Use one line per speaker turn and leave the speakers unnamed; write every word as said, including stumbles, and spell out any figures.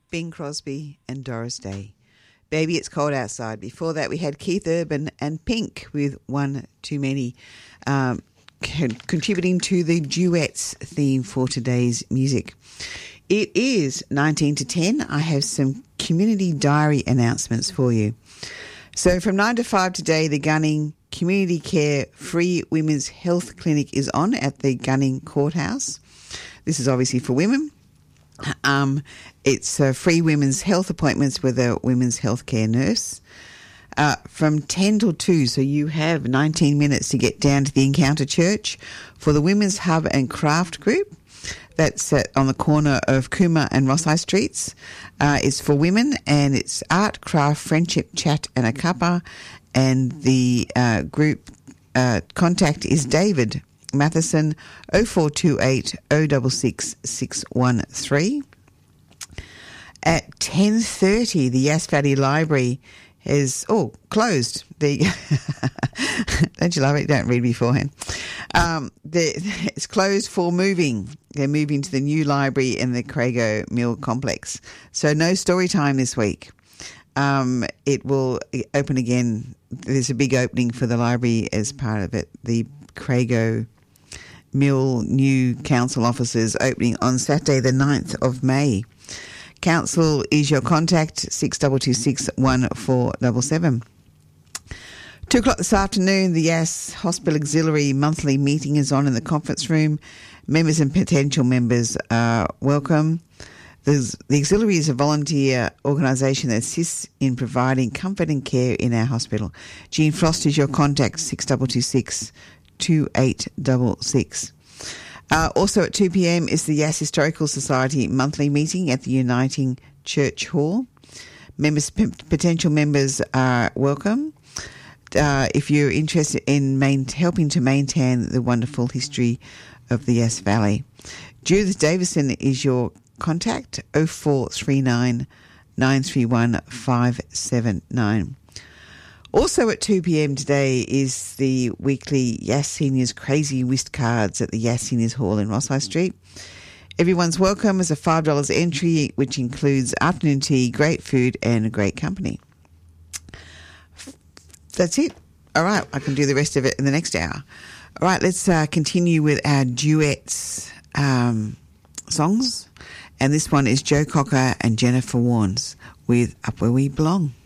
Bing Crosby and Doris Day. Baby, It's Cold Outside. Before that, we had Keith Urban and Pink with One Too Many, um, con- contributing to the duets theme for today's music. It is nineteen to ten. I have some community diary announcements for you. So from nine to five today, the Gunning Community Care Free Women's Health Clinic is on at the Gunning Courthouse. This is obviously for women. Um, it's uh, free women's health appointments with a women's healthcare nurse uh, from ten till two. So you have nineteen minutes to get down to the Encounter Church for the Women's Hub and Craft Group. That's at, on the corner of Cooma and Ross High Streets. Uh, it's for women, and it's art, craft, friendship, chat and a cuppa. And the uh, group uh, contact is David Matheson, oh four two eight, oh six six, six one three. At ten thirty, the Yass Valley Library is, oh, closed. The Don't you love it? Don't read beforehand. Um, the, it's closed for moving. They're moving to the new library in the Crago Mill complex. So no story time this week. Um, it will open again. There's a big opening for the library as part of it. The Crago Mill new council offices opening on Saturday the ninth of May. Council is your contact, six two two six, one four seven seven. Two o'clock this afternoon, the Yass Hospital Auxiliary monthly meeting is on in the conference room. Members and potential members are welcome. The, the Auxiliary is a volunteer organisation that assists in providing comfort and care in our hospital. Jean Frost is your contact, six two two six, two eight six six. Uh, also at two p.m. is the Yass Historical Society monthly meeting at the Uniting Church Hall. Members, p- potential members are welcome. Uh, if you're interested in main, helping to maintain the wonderful history of the Yass Valley. Judith Davison is your contact, oh four three nine, nine three one, five seven nine. Also at two p.m. today is the weekly Yass Seniors Crazy Whist Cards at the Yass Seniors Hall in Ross High Street. Everyone's welcome as a five dollars entry, which includes afternoon tea, great food and great company. That's it. All right, I can do the rest of it in the next hour. All right, let's uh, continue with our duets um, songs. And this one is Joe Cocker and Jennifer Warnes with Up Where We Belong.